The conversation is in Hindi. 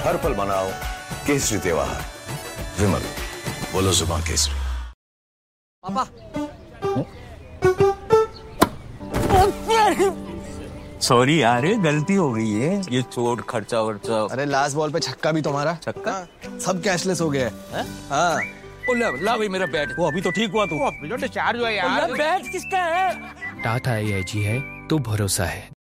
हर पल मनाओ केसरी त्योहार। विमल, बोलो जुबान केसरी। पापा। सॉरी यार, गलती हो गई है। ये चोट खर्चा वर्चा। अरे लास्ट बॉल पे छक्का भी तुम्हारा। छक्का? सब कैशलेस हो गया है। हाँ। ला भाई मेरा बैट। वो अभी तो ठीक हुआ तू। अभी तो डिस्चार्ज हुआ यार। बैट किसका है? टाटा AIG है तो भरोसा है।